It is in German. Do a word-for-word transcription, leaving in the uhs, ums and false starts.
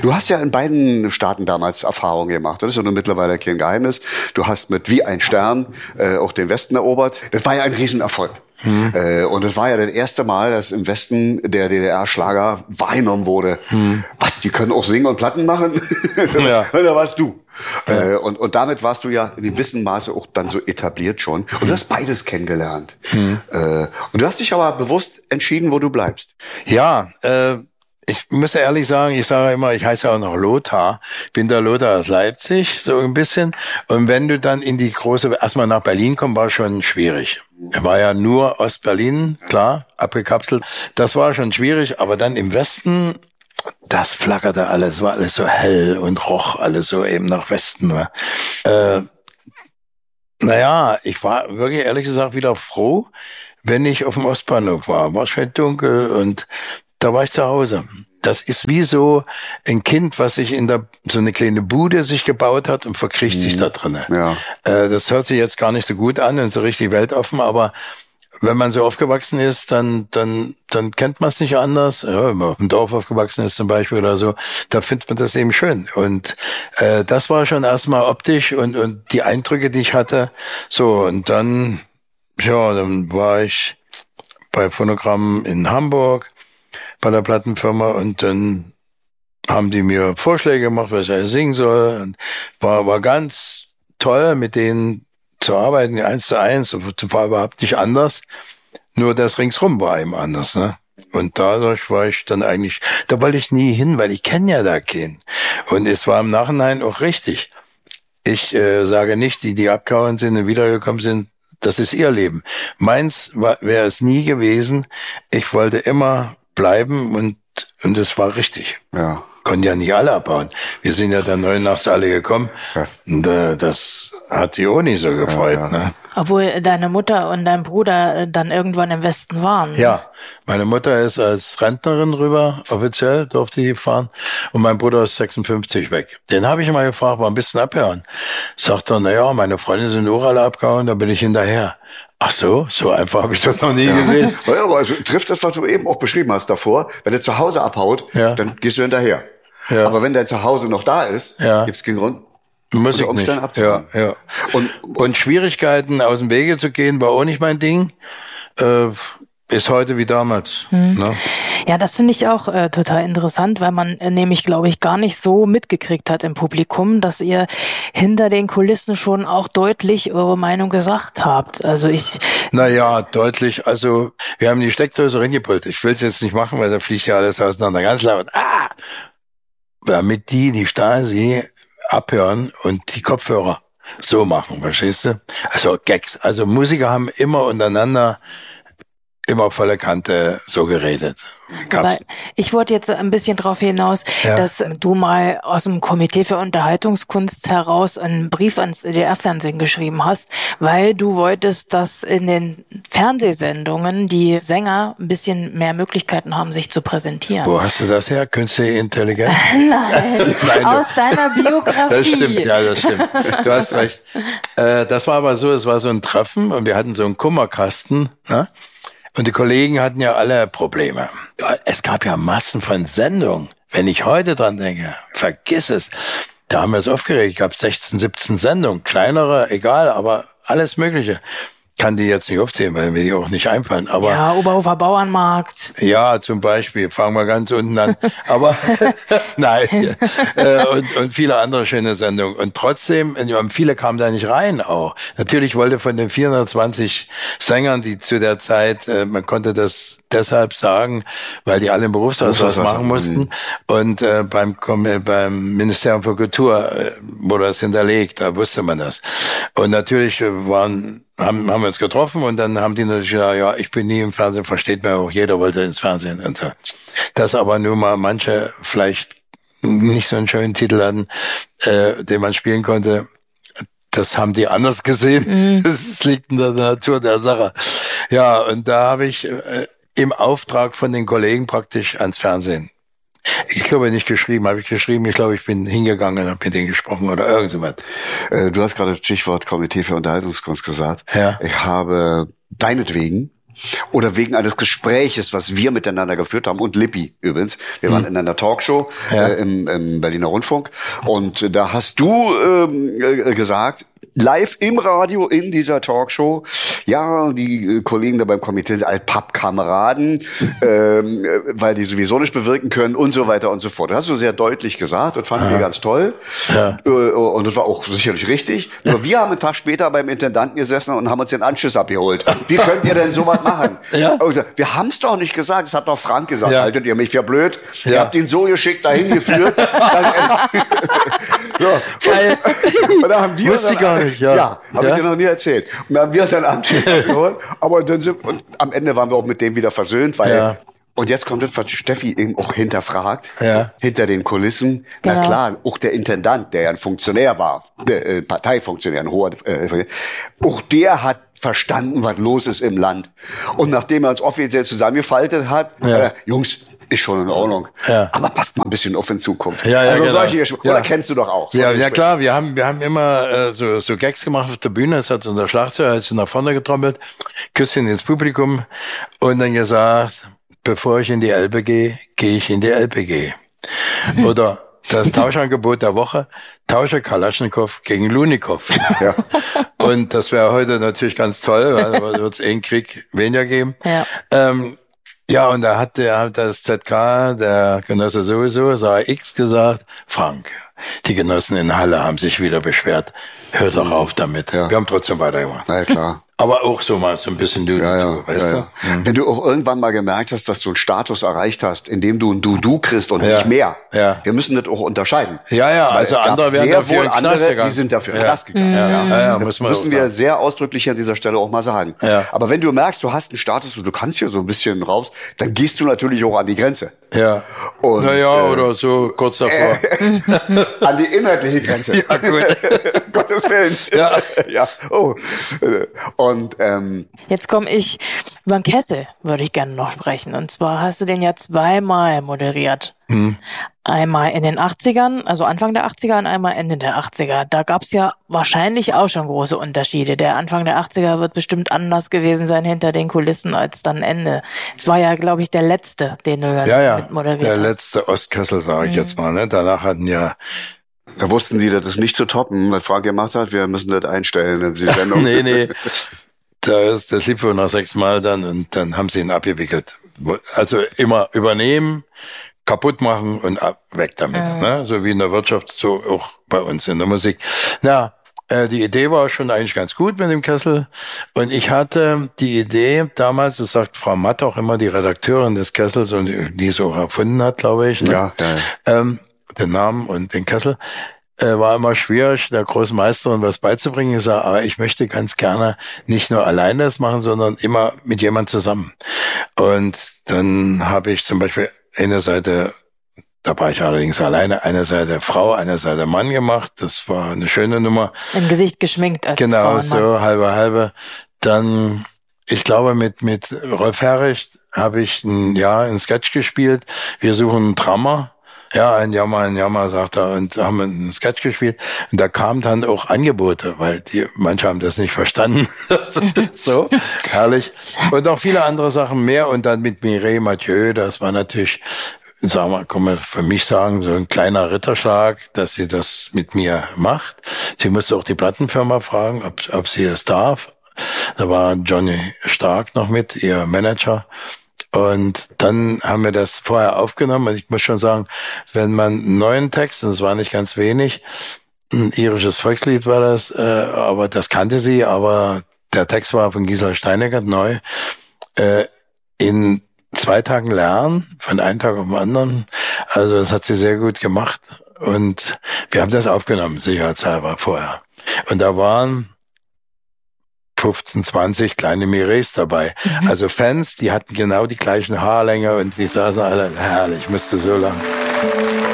Du hast ja in beiden Staaten damals Erfahrungen gemacht. Das ist ja nun mittlerweile kein Geheimnis. Du hast mit Wie ein Stern äh, auch den Westen erobert. Das war ja ein Riesenerfolg. Hm. Äh, und das war ja das erste Mal, dass im Westen der D D R-Schlager wahrgenommen wurde. Hm. Was, die können auch singen und Platten machen? Ja. Da warst du. Ja. Äh, und, und damit warst du ja in gewissem Maße auch dann so etabliert schon. Und hm. du hast beides kennengelernt. Hm. Äh, und du hast dich aber bewusst entschieden, wo du bleibst. Ja, äh, ich muss ehrlich sagen, ich sage immer, ich heiße auch noch Lothar, bin der Lothar aus Leipzig, so ein bisschen. Und wenn du dann in die große, erstmal nach Berlin kommst, war schon schwierig. Er war ja nur Ostberlin, klar, abgekapselt. Das war schon schwierig, aber dann im Westen, das flackerte alles, war alles so hell und roch alles so eben nach Westen. Äh, naja, ich war wirklich ehrlich gesagt wieder froh, wenn ich auf dem Ostbahnhof war. War schön dunkel und da war ich zu Hause. Das ist wie so ein Kind, was sich in der so eine kleine Bude sich gebaut hat und verkriecht mhm. sich da drinnen. Ja. Äh, das hört sich jetzt gar nicht so gut an und so richtig weltoffen, aber wenn man so aufgewachsen ist, dann dann dann kennt man es nicht anders. Ja, wenn man auf dem Dorf aufgewachsen ist zum Beispiel oder so, da findet man das eben schön. Und äh, das war schon erstmal optisch und und die Eindrücke, die ich hatte. So, und dann, ja, dann war ich bei Phonogramm in Hamburg, bei der Plattenfirma, und dann haben die mir Vorschläge gemacht, was ich singen soll. Und war, war ganz toll, mit denen zu arbeiten, eins zu eins. Das war überhaupt nicht anders. Nur das ringsrum war eben anders, ne? Und dadurch war ich dann eigentlich, da wollte ich nie hin, weil ich kenne ja da keinen. Und es war im Nachhinein auch richtig. Ich äh, sage nicht, die, die abgehauen sind und wiedergekommen sind, das ist ihr Leben. Meins wäre es nie gewesen. Ich wollte immer bleiben und und es war richtig. Ja. Konnten ja nicht alle abbauen. Wir sind ja dann neunundachtzig alle gekommen. Ja. Und äh, das hat die auch nicht so gefreut. Ja, ja. Ne? Obwohl deine Mutter und dein Bruder dann irgendwann im Westen waren. Ne? Ja, meine Mutter ist als Rentnerin rüber, offiziell durfte sie fahren. Und mein Bruder ist sechsundfünfzig weg. Den habe ich mal gefragt, war ein bisschen abhauen. Sagt er, naja, meine Freunde sind auch alle abgehauen, da bin ich hinterher. Ach so, so einfach habe ich das noch nie ja. gesehen. Ja, aber also trifft das, was du eben auch beschrieben hast davor. Wenn er zu Hause abhaut, ja. dann gehst du hinterher. Ja. Aber wenn der zu Hause noch da ist, ja. gibt's keinen Grund, muss ich nicht. Ja, ja. Und, und Schwierigkeiten aus dem Wege zu gehen, war auch nicht mein Ding. Äh, ist heute wie damals. Hm. Ne? Ja, das finde ich auch äh, total interessant, weil man äh, nämlich, glaube ich, gar nicht so mitgekriegt hat im Publikum, dass ihr hinter den Kulissen schon auch deutlich eure Meinung gesagt habt. Also ich... Naja, deutlich. Also wir haben die Steckdose reingepult. Ich will es jetzt nicht machen, weil da fliegt ja alles auseinander. Ganz laut. Ah! Damit die, die Stasi abhören und die Kopfhörer so machen, verstehst du? Also Gags. Also Musiker haben immer untereinander immer volle Kante so geredet. Aber ich wollte jetzt ein bisschen darauf hinaus, ja. dass du mal aus dem Komitee für Unterhaltungskunst heraus einen Brief ans D D R-Fernsehen geschrieben hast, weil du wolltest, dass in den Fernsehsendungen die Sänger ein bisschen mehr Möglichkeiten haben, sich zu präsentieren. Wo hast du das her? Künstliche Intelligenz? Nein, Nein aus deiner Biografie. Das stimmt, ja, das stimmt. Du hast recht. Äh, das war aber so, es war so ein Treffen und wir hatten so einen Kummerkasten, ne? Und die Kollegen hatten ja alle Probleme. Es gab ja Massen von Sendungen. Wenn ich heute dran denke, vergiss es. Da haben wir uns aufgeregt. Ich gab sechzehn, siebzehn Sendungen. Kleinere, egal, aber alles Mögliche. Kann die jetzt nicht aufzählen, weil mir die auch nicht einfallen. Aber ja, Oberhofer Bauernmarkt. Ja, zum Beispiel. Fangen wir ganz unten an. Aber nein. äh, und, und viele andere schöne Sendungen. Und trotzdem, viele kamen da nicht rein auch. Natürlich wollte von den vierhundertzwanzig Sängern, die zu der Zeit, äh, man konnte das deshalb sagen, weil die alle im Berufsausweis machen mussten. Und äh, beim, beim Ministerium für Kultur äh, wurde das hinterlegt, da wusste man das. Und natürlich waren haben haben wir uns getroffen und dann haben die natürlich gesagt, ja, ich bin nie im Fernsehen, versteht man auch, jeder wollte ins Fernsehen und so. Dass aber nur mal manche vielleicht nicht so einen schönen Titel hatten, äh, den man spielen konnte, das haben die anders gesehen. Mhm. Das liegt in der Natur der Sache. Ja, und da habe ich äh, im Auftrag von den Kollegen praktisch ans Fernsehen. Ich glaube nicht geschrieben, habe ich geschrieben. Ich glaube, ich bin hingegangen und habe mit denen gesprochen oder irgend so was. Äh, du hast gerade das Stichwort Komitee für Unterhaltungskunst gesagt. Ja. Ich habe deinetwegen oder wegen eines Gespräches, was wir miteinander geführt haben, und Lippi übrigens. Wir waren in einer Talkshow Ja. äh, im, im Berliner Rundfunk und da hast du ähm, äh, gesagt, live im Radio in dieser Talkshow, ja, die äh, Kollegen da beim Komitee sind halt Pappkameraden, ähm, äh, weil die sowieso nicht bewirken können und so weiter und so fort. Das hast du sehr deutlich gesagt und fanden wir ganz toll. Ja. Äh, und das war auch sicherlich richtig. Nur wir haben einen Tag später beim Intendanten gesessen und haben uns den Anschluss abgeholt. Wie könnt ihr denn sowas machen? Ja. Und wir haben es doch nicht gesagt, das hat doch Frank gesagt. Ja. Haltet ihr mich für blöd? Ja. Ihr habt ihn so geschickt dahin geführt. Dann, äh, ja. Und da haben die Wusste ich gar nicht, ja. Ja, habe Ja. ich dir noch nie erzählt. Und dann haben wir uns dann Anschluss abgeholt. Aber dann sind, und am Ende waren wir auch mit dem wieder versöhnt, weil Ja. und jetzt kommt das, was Steffi eben auch hinterfragt, Ja. hinter den Kulissen. Genau. Na klar, auch der Intendant, der ja ein Funktionär war, der, äh, Parteifunktionär, ein hoher, äh, auch der hat verstanden, was los ist im Land. Und nachdem er uns offiziell zusammengefaltet hat, Ja. äh, Jungs, ist schon in Ordnung. Ja. Aber passt mal ein bisschen auf in Zukunft. Ja, ja, also genau. solche, Gesch- Ja. oder kennst du doch auch. Ja, solche ja Gespräche. klar, wir haben, wir haben immer äh, so, so Gags gemacht auf der Bühne, das hat unser Schlagzeuger jetzt nach vorne getrommelt, Küsschen ins Publikum und dann gesagt, bevor ich in die Elbe gehe, gehe ich in die L P G. Oder das Tauschangebot der Woche, tausche Kalaschnikow gegen Lunikow. Ja. Und das wäre heute natürlich ganz toll, weil da wird es einen Krieg weniger geben. Ja. Ähm, ja, und da hat der hat das Z K, der Genosse sowieso, S A X gesagt, Frank, die Genossen in Halle haben sich wieder beschwert. Hör doch auf damit. Ja. Wir haben trotzdem weitergemacht. Na ja, klar. Aber auch so mal so ein bisschen du, Ja, ja, du weißt ja, du? ja. Wenn du auch irgendwann mal gemerkt hast, dass du einen Status erreicht hast, in dem du ein Du-Du kriegst und Ja. nicht mehr. Ja. Wir müssen das auch unterscheiden. Ja, ja, Weil also es gab andere wären sehr dafür wohl in den Knast andere, gegangen. die sind dafür in den Ja. Knast gegangen. Ja, ja, ja, Das muss man müssen auch wir sagen. sehr ausdrücklich an dieser Stelle auch mal sagen. Ja. Aber wenn du merkst, du hast einen Status und du kannst hier so ein bisschen raus, dann gehst du natürlich auch an die Grenze. Ja. Und, naja, äh, oder so kurz davor. An die inhaltliche Grenze. Ja, gut. Um Gottes Willen. Ja. Ja. Oh. Und ähm, Jetzt komme ich über den Kessel, würde ich gerne noch sprechen. Und zwar hast du den ja zweimal moderiert. Hm. Einmal in den achtzigern, also Anfang der achtziger und einmal Ende der achtziger. Da gab's ja wahrscheinlich auch schon große Unterschiede. Der Anfang der achtziger wird bestimmt anders gewesen sein hinter den Kulissen als dann Ende. Es war ja, glaube ich, der letzte, den du dann Ja, ja. mit moderiert Der hast. letzte Ostkessel, sage ich jetzt mal. Ne? Danach hatten ja da wussten die, das ist nicht zu toppen, was Frank gemacht hat. Wir müssen das einstellen in die Sendung. nee, nee. Das, das lief wohl nach sechs Mal dann und dann haben sie ihn abgewickelt. Also immer übernehmen, kaputt machen und ab, weg damit. Mhm. Ne? So wie in der Wirtschaft, so auch bei uns in der Musik. Na, äh, die Idee war schon eigentlich ganz gut mit dem Kessel. Und ich hatte die Idee damals, das sagt Frau Matt auch immer, die Redakteurin des Kessels, und die, die es auch erfunden hat, glaube ich. Ne? Ja, ja. Ähm, den Namen und den Kessel. Äh, war immer schwierig, der großen Meisterin was beizubringen. Ich sage, aber ich möchte ganz gerne nicht nur alleine das machen, sondern immer mit jemand zusammen. Und dann habe ich zum Beispiel eine Seite, da war ich allerdings alleine, eine Seite Frau, eine Seite Mann gemacht. Das war eine schöne Nummer. Im Gesicht geschminkt als Frau Genau, und Mann. so halbe halbe. Dann, ich glaube, mit mit Rolf Herrich habe ich ein Jahr einen Sketch gespielt. Wir suchen einen Drummer. Ja, ein Jammer, ein Jammer, sagt er, und haben einen Sketch gespielt. Und da kamen dann auch Angebote, weil die, manche haben das nicht verstanden. So, herrlich. Und auch viele andere Sachen mehr. Und dann mit Mireille Mathieu, das war natürlich, sagen wir, kann man für mich sagen, so ein kleiner Ritterschlag, dass sie das mit mir macht. Sie musste auch die Plattenfirma fragen, ob, ob sie es darf. Da war Johnny Stark noch mit, ihr Manager. Und dann haben wir das vorher aufgenommen. Und ich muss schon sagen, wenn man einen neuen Text, und es war nicht ganz wenig, ein irisches Volkslied war das, äh, aber das kannte sie, aber der Text war von Gisela Steiniger neu, äh, in zwei Tagen lernen, von einem Tag auf den anderen. Also das hat sie sehr gut gemacht. Und wir haben das aufgenommen, sicherheitshalber vorher. Und da waren fünfzehn, zwanzig kleine Mireilles dabei. Mhm. Also Fans, die hatten genau die gleichen Haarlänge und die saßen alle, herrlich, musste so lang.